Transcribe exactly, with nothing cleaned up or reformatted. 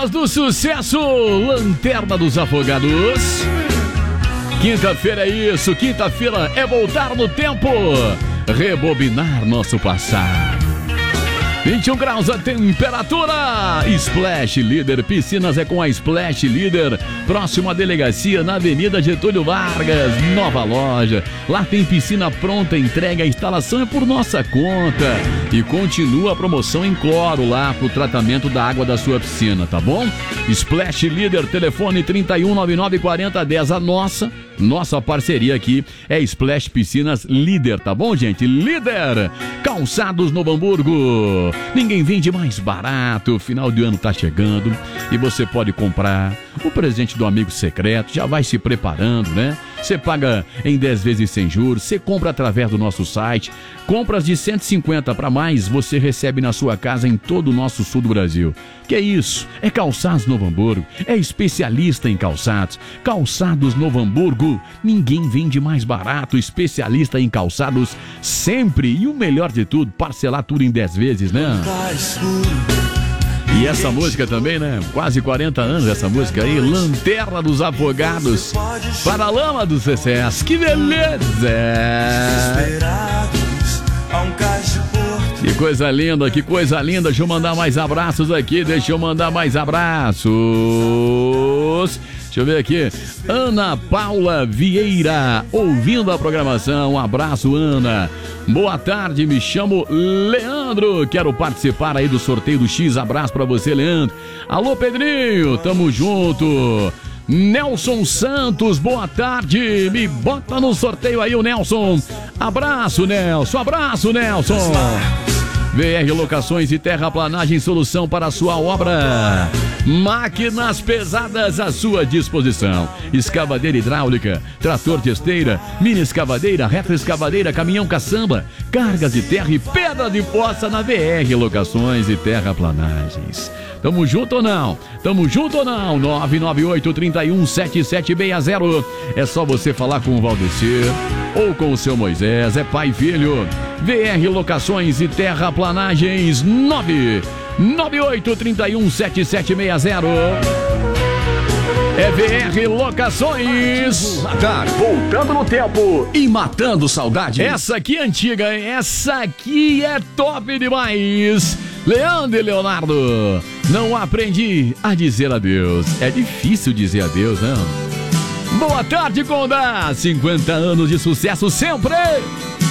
Paralamas do Sucesso, Lanterna dos Afogados. Quinta-feira é isso, quinta-feira é voltar no tempo, rebobinar nosso passado. vinte e um graus a temperatura. Splash Líder Piscinas é com a Splash Líder, próximo à delegacia na Avenida Getúlio Vargas, nova loja. Lá tem piscina pronta, entrega, a instalação é por nossa conta. E continua a promoção em cloro lá pro tratamento da água da sua piscina, tá bom? Splash Líder, telefone trinta e um, noventa e nove, quarenta, dez. A nossa, nossa parceria aqui é Splash Piscinas Líder, tá bom, gente? Líder! Calçados Novo Hamburgo. Ninguém vende mais barato, final de ano tá chegando e você pode comprar o presente do amigo secreto, já vai se preparando, né? Você paga em dez vezes sem juros, você compra através do nosso site, compras de cento e cinquenta para mais, você recebe na sua casa em todo o nosso sul do Brasil. Que é isso? É Calçados Novo Hamburgo, é especialista em calçados. Calçados Novo Hamburgo, ninguém vende mais barato, especialista em calçados sempre. E o melhor de tudo, parcelar tudo em dez vezes, né? E essa música também, né? Quase quarenta anos essa música aí, Lanterna dos Afogados, Paralama do Sucesso. Que beleza! Que coisa linda, que coisa linda. Deixa eu mandar mais abraços aqui, deixa eu mandar mais abraços. Deixa eu ver aqui. Ana Paula Vieira, ouvindo a programação. Um abraço, Ana. Boa tarde, me chamo Leandro. Quero participar aí do sorteio do X. Abraço pra você, Leandro. Alô, Pedrinho, tamo junto. Nelson Santos, boa tarde. Me bota no sorteio aí, o Nelson. Abraço, Nelson. Abraço, Nelson. V R Locações e Terraplanagem, solução para a sua obra. Máquinas pesadas à sua disposição. Escavadeira hidráulica, trator de esteira, mini escavadeira, retroescavadeira, caminhão caçamba, cargas de terra e pedra de poça na V R Locações e Terraplanagens. Tamo junto ou não? Tamo junto ou não? nove nove oito, três um, sete sete seis zero. É só você falar com o Valdecir ou com o seu Moisés, é pai e filho. V R Locações e Terraplanagens, nove nove oito, três um, sete sete seis zero. É V R Locações. Radar, voltando no tempo e matando saudade. Essa aqui é antiga, hein? Essa aqui é top demais. Leandro e Leonardo, não aprendi a dizer adeus. É difícil dizer adeus, né? Boa tarde, Condá. cinquenta anos de sucesso sempre.